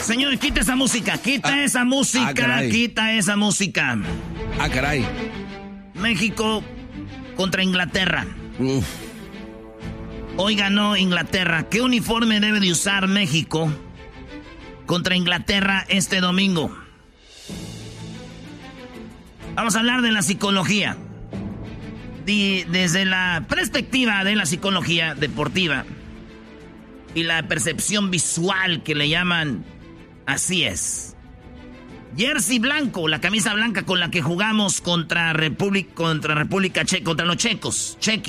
Señor, quita esa música, quita esa música. Ah, caray. México contra Inglaterra. Uf. Hoy ganó Inglaterra. ¿Qué uniforme debe de usar México contra Inglaterra este domingo? Vamos a hablar de la psicología. Desde la perspectiva de la psicología deportiva y la percepción visual que le llaman, así es. Jersey blanco, la camisa blanca con la que jugamos contra los checos.